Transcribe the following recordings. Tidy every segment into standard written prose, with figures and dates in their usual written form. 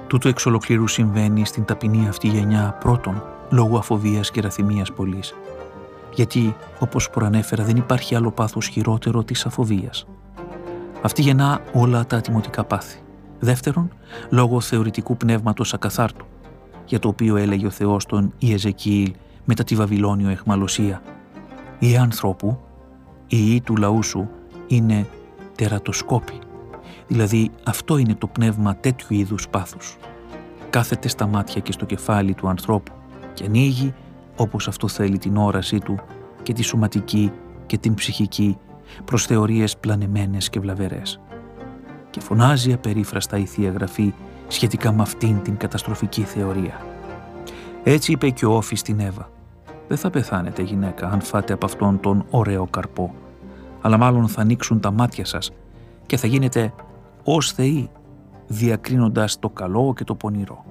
Τούτο εξ ολοκλήρου συμβαίνει στην ταπεινή αυτή γενιά, πρώτον λόγω αφοβίας και ραθυμίας πολλής. Γιατί, όπως προανέφερα, δεν υπάρχει άλλο πάθος χειρότερο της αφοβίας. Αυτή γεννά όλα τα ατιμωτικά πάθη. Δεύτερον, λόγω θεωρητικού πνεύματος ακαθάρτου, για το οποίο έλεγε ο Θεός τον Ιεζεκίηλ μετά τη Βαβυλώνιο αιχμαλωσία: «Οι ανθρώπου, οι ιοί του λαού σου, είναι τερατοσκόποι». Δηλαδή, αυτό είναι το πνεύμα τέτοιου είδους πάθους. Κάθεται στα μάτια και στο κεφάλι του ανθρώπου και ανοίγει, όπως αυτό θέλει, την όρασή του και τη σωματική και την ψυχική προς θεωρίες πλανεμένες και βλαβερές. Και φωνάζει απερίφραστα η Θεία Γραφή σχετικά με αυτήν την καταστροφική θεωρία. Έτσι είπε και ο Όφης στην Εύα: «Δεν θα πεθάνετε, γυναίκα, αν φάτε από αυτόν τον ωραίο καρπό, αλλά μάλλον θα ανοίξουν τα μάτια σας και θα γίνετε ως θεοί, διακρίνοντας το καλό και το πονηρό».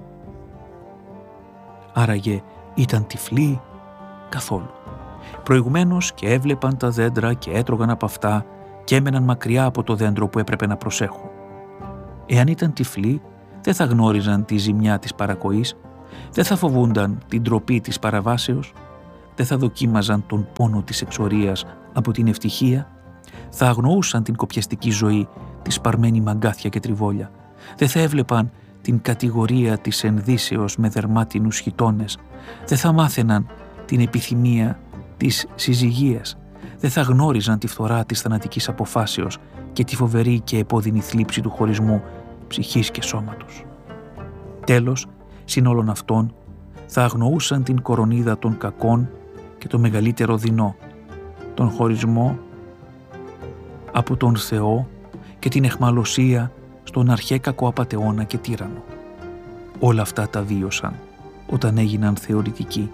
Άραγε ήταν τυφλοί? Καθόλου. Προηγουμένως και έβλεπαν τα δέντρα και έτρωγαν από αυτά και έμεναν μακριά από το δέντρο που έπρεπε να προσέχουν. Εάν ήταν τυφλοί, δεν θα γνώριζαν τη ζημιά της παρακοής, δεν θα φοβούνταν την ντροπή της παραβάσεως, δεν θα δοκίμαζαν τον πόνο της εξορίας από την ευτυχία, θα αγνοούσαν την κοπιαστική ζωή, τη σπαρμένη μαγκάθια και τριβόλια, δεν θα έβλεπαν την κατηγορία της ενδύσεως με δερμάτινους χιτώνες, δεν θα μάθαιναν την επιθυμία της συζυγίας, δεν θα γνώριζαν τη φθορά της θανατικής αποφάσεως και τη φοβερή και επώδυνη θλίψη του χωρισμού ψυχής και σώματος. Τέλος, συν όλων αυτών, θα αγνοούσαν την κορονίδα των κακών και το μεγαλύτερο δεινό, τον χωρισμό από τον Θεό και την αιχμαλωσία στον αρχαί κακοαπατεώνα και τύραννο. Όλα αυτά τα βίωσαν όταν έγιναν θεωρητικοί.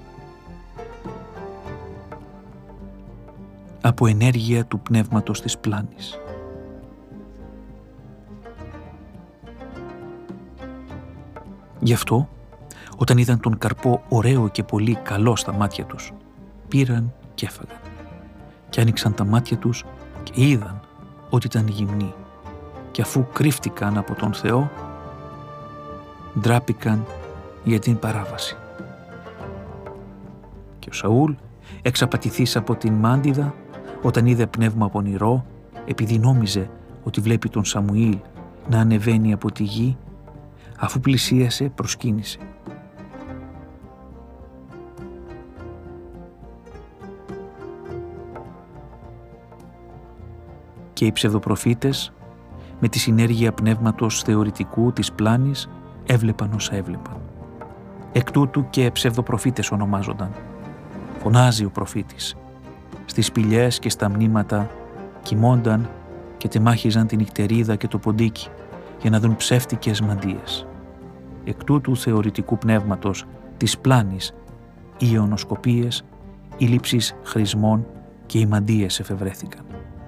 Από ενέργεια του πνεύματος της πλάνης. Γι' αυτό, όταν είδαν τον καρπό ωραίο και πολύ καλό στα μάτια τους, πήραν και έφαγαν. Και άνοιξαν τα μάτια τους και είδαν ότι ήταν γυμνοί. Και αφού κρύφτηκαν από τον Θεό, ντράπηκαν για την παράβαση. Και ο Σαούλ, εξαπατηθής από την μάντιδα, όταν είδε πνεύμα πονηρό, επειδή νόμιζε ότι βλέπει τον Σαμουήλ να ανεβαίνει από τη γη, αφού πλησίασε, προσκύνησε. Και οι ψευδοπροφήτες, με τη συνέργεια πνεύματος θεωρητικού της πλάνης, έβλεπαν όσα έβλεπαν. Εκ τούτου και ψευδοπροφήτες ονομάζονταν. Φωνάζει ο προφήτης. Στις σπηλιές και στα μνήματα κοιμώνταν και τεμάχιζαν την νυχτερίδα και το ποντίκι για να δουν ψεύτικες μαντίες. Εκ τούτου θεωρητικού πνεύματος της πλάνης, οι ιονοσκοπίες, οι λήψεις χρησμών και οι μαντίες εφευρέθηκαν.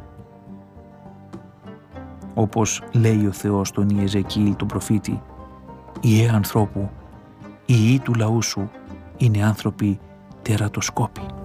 Όπως λέει ο Θεός τον Ιεζεκίηλ τον προφήτη: «Ιε ανθρώπου, οι ιοί του λαού σου είναι άνθρωποι τερατοσκόποι».